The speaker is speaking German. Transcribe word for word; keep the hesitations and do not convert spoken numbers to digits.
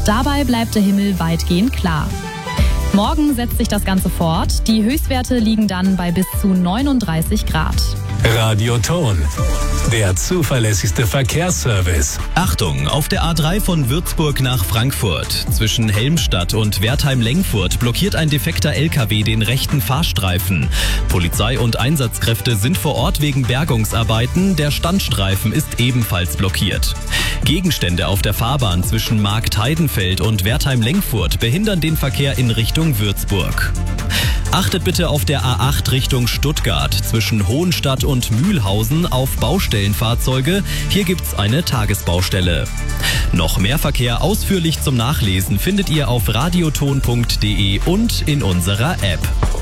Dabei bleibt der Himmel weitgehend klar. Morgen setzt sich das Ganze fort. Die Höchstwerte liegen dann bei bis zu neununddreißig Grad. Radioton, der zuverlässigste Verkehrsservice. Achtung, auf der A drei von Würzburg nach Frankfurt. Zwischen Helmstadt und Wertheim-Lengfurt blockiert ein defekter L K W den rechten Fahrstreifen. Polizei und Einsatzkräfte sind vor Ort wegen Bergungsarbeiten. Der Standstreifen ist ebenfalls blockiert. Gegenstände auf der Fahrbahn zwischen Marktheidenfeld und Wertheim-Lengfurt behindern den Verkehr in Richtung Würzburg. Achtet bitte auf der A acht Richtung Stuttgart zwischen Hohenstadt und Mühlhausen auf Baustellenfahrzeuge. Hier gibt's eine Tagesbaustelle. Noch mehr Verkehr ausführlich zum Nachlesen findet ihr auf radioton punkt de und in unserer App.